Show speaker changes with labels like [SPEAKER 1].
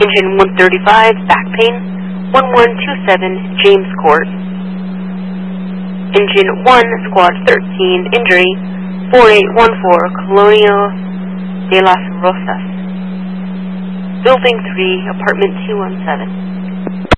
[SPEAKER 1] Engine 135, back pain, 1127, James Court. Engine 1, Squad 13, injury, 4814, Colonial de las Rosas. Building 3, Apartment 217.